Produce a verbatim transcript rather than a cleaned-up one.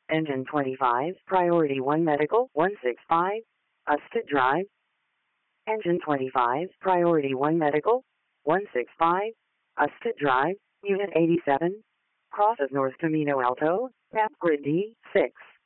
Engine twenty-five, Priority one Medical, one six five, Usted Drive. Engine twenty-five, Priority one Medical, one six five, Usted Drive, Unit eighty-seven, Cross of North Camino Alto, Map Grid D, six.